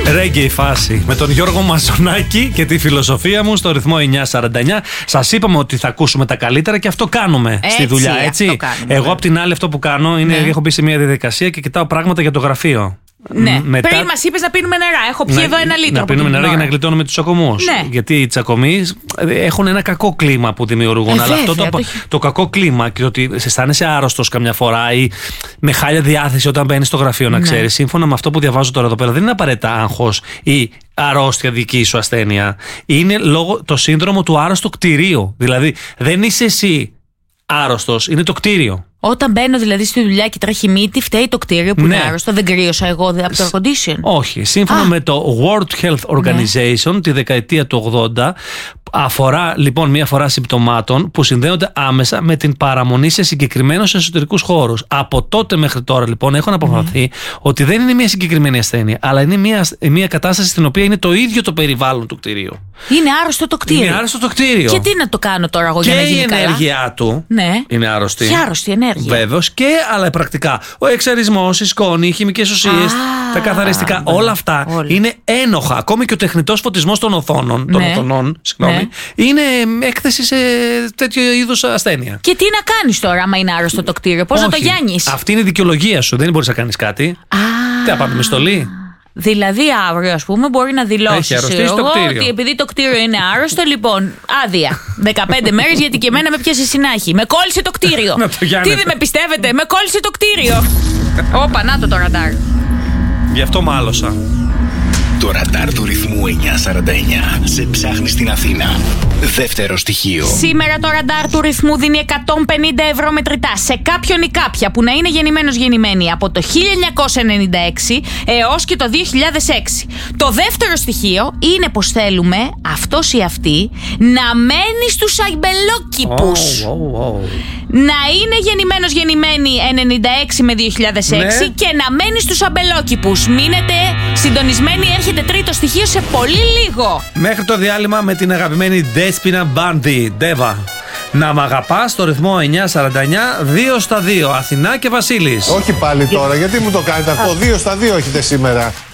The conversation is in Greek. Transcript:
Ρέγγε η φάση. Με τον Γιώργο Μαζονάκη και τη φιλοσοφία μου στο ρυθμό 949. Σας είπαμε ότι θα ακούσουμε τα καλύτερα και αυτό κάνουμε στη δουλειά, έτσι. Εγώ απ' την άλλη αυτό που κάνω είναι έχω μπει σε μια διαδικασία και κοιτάω πράγματα για το γραφείο. Ναι. Πριν μας είπες να πίνουμε νερά. Έχω πιει εδώ 1 λίτρο. Να πίνουμε νερά για να γλιτώνουμε τους τσακωμούς. Ναι. Γιατί οι τσακωμοί έχουν ένα κακό κλίμα που δημιουργούν. Αλλά αυτό το κακό κλίμα και ότι αισθάνεσαι άρρωστος καμιά φορά ή με χάλια διάθεση όταν μπαίνεις στο γραφείο, να ξέρεις, σύμφωνα με αυτό που διαβάζω τώρα εδώ πέρα, δεν είναι απαραίτητα άγχος ή αρρώστια δική σου ασθένεια. Είναι λόγω το σύνδρομο του άρρωστου κτηρίου. Δηλαδή δεν είσαι εσύ άρρωστος, είναι το κτίριο. Όταν μπαίνω δηλαδή στη δουλειά και τρέχει μύτη, φταίει το κτίριο που είναι άρρωστο. Δεν κρύωσα εγώ από το air condition. Όχι. Σύμφωνα με το World Health Organization τη δεκαετία του 80, αφορά λοιπόν μια φορά συμπτωμάτων που συνδέονται άμεσα με την παραμονή σε συγκεκριμένους εσωτερικούς χώρους. Από τότε μέχρι τώρα λοιπόν έχουν αποφανθεί ότι δεν είναι μια συγκεκριμένη ασθένεια, αλλά είναι μια κατάσταση στην οποία είναι το ίδιο το περιβάλλον του κτηρίου. Είναι άρρωστο το κτίριο. Είναι άρρωστο το κτίριο. Και τι να το κάνω τώρα εγώ για να γίνει καλά. Και η ενέργειά του είναι άρρωστη. Και άρρωστη ενέργεια. Βέβαιος, και άλλα πρακτικά. Ο εξαρισμός, η σκόνη, οι χημικές ουσίες, τα καθαριστικά, όλα αυτά είναι ένοχα. Ακόμη και ο τεχνητός φωτισμός των οθόνων, είναι έκθεση σε τέτοιο είδους ασθένεια. Και τι να κάνεις τώρα, άμα είναι άρρωστο το κτίριο, πώς να το γιάνεις? Αυτή είναι η δικαιολογία σου. Δεν μπορείς να κάνεις κάτι. Τι θα πάμε με στολή? Δηλαδή αύριο, ας πούμε, μπορεί να δηλώσει ότι επειδή το κτίριο είναι άρρωστο, λοιπόν, άδεια. 15 μέρες, γιατί και εμένα με πιάσε συνάχη. Με κόλλησε το κτίριο. Τι δεν με πιστεύετε, με κόλλησε το κτίριο. Όπα, να το ραντάρ. Γι' αυτό μάλωσα. Το ραντάρ του ρυθμού 949 σε ψάχνει στην Αθήνα. Δεύτερο στοιχείο. Σήμερα το ραντάρ του ρυθμού δίνει 150 ευρώ μετρητά σε κάποιον ή κάποια που να είναι γεννημένος γεννημένη από το 1996 έως και το 2006. Το δεύτερο στοιχείο είναι πως θέλουμε αυτός ή αυτή να μένει στους αμπελόκηπους. Να είναι γεννημένος γεννημένη 96 με 2006 και να μένει στους αμπελόκηπους. Μείνετε συντονισμένοι, έρχεται τρίτο στοιχείο σε πολύ λίγο. Μέχρι το διάλειμμα με την αγαπημένη Despina Bandi, Deva. Να μ' αγαπάς στο ρυθμό 949, 2 στα 2, Αθηνά και Βασίλης. Όχι πάλι τώρα, γιατί μου το κάνετε αυτό, 2 στα 2 έχετε σήμερα.